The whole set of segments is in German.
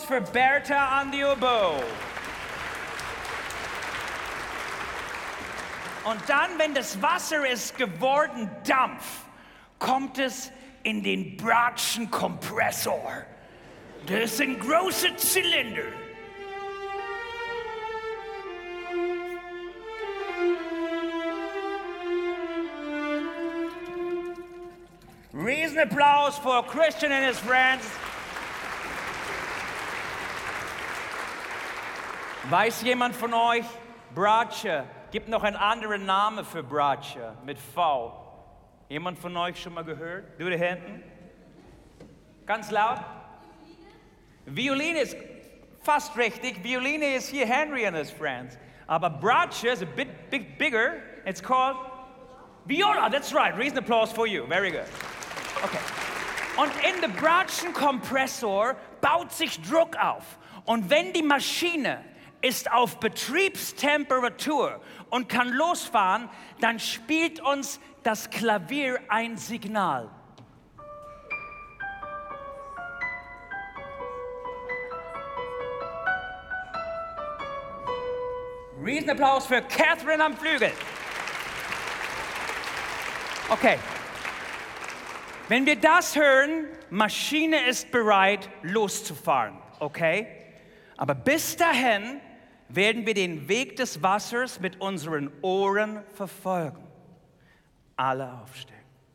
für Bertha an die Oboe. Und dann, wenn das Wasser ist geworden Dampf, kommt es in den Bratschenkompressor. Das ist ein großer Zylinder. Riesenapplaus für Christian and his friends. Weiß jemand von euch, Bratsche, gibt noch einen anderen Namen für Bratsche mit V. Jemand von euch schon mal gehört? Du da hinten? Ganz laut. Violine ist fast richtig. Violine ist hier Henry and his friends. Aber Bratsche is a bit bigger. It's called Viola. That's right. Reason applause for you. Very good. Okay. Und in dem Bratschenkompressor baut sich Druck auf. Und wenn die Maschine ist auf Betriebstemperatur und kann losfahren, dann spielt uns das Klavier ein Signal. Riesenapplaus für Catherine am Flügel. Okay. Wenn wir das hören, Maschine ist bereit, loszufahren, okay? Aber bis dahin werden wir den Weg des Wassers mit unseren Ohren verfolgen. Alle aufstehen.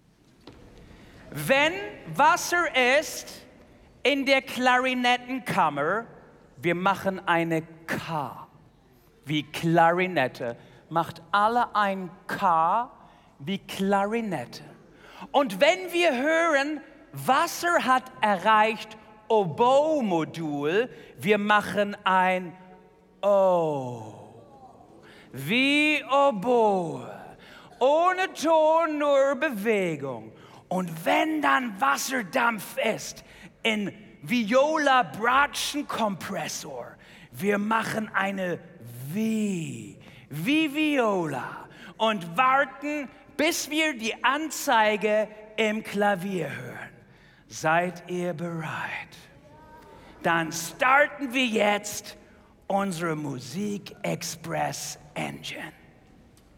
Wenn Wasser ist in der Klarinettenkammer, wir machen eine K. Wie Klarinette. Macht alle ein K wie Klarinette. Und wenn wir hören, Wasser hat erreicht Oboe-Modul, wir machen ein O. Wie Oboe. Ohne Ton, nur Bewegung. Und wenn dann Wasserdampf ist in Viola-Bratschenkompressor, wir machen eine wie Viola und warten, bis wir die Anzeige im Klavier hören. Seid ihr bereit? Dann starten wir jetzt unsere Musik Express Engine.